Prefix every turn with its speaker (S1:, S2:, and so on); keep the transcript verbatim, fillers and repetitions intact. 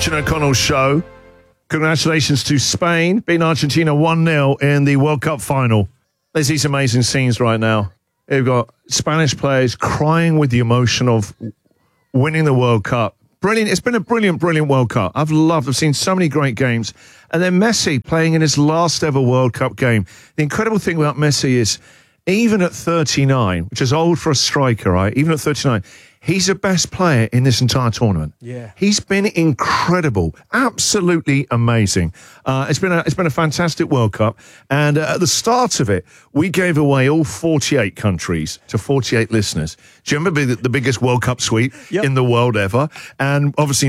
S1: Christian O'Connell show. Congratulations to Spain, beating Argentina one nil in the World Cup final. There's these amazing scenes right now. You've got Spanish players crying with the emotion of winning the World Cup. Brilliant. It's been a brilliant, brilliant World Cup. I've loved, I've seen so many great games. And then Messi playing in his last ever World Cup game. The incredible thing about Messi is, even at thirty-nine, which is old for a striker, right? Even at thirty-nine, he's the best player in this entire tournament.
S2: Yeah.
S1: He's been incredible. Absolutely amazing. Uh, it's been a, it's been a fantastic World Cup. And uh, at the start of it, we gave away all forty-eight countries to forty-eight listeners. Do you remember the, the biggest World Cup suite
S2: Yep.
S1: in the world ever? And obviously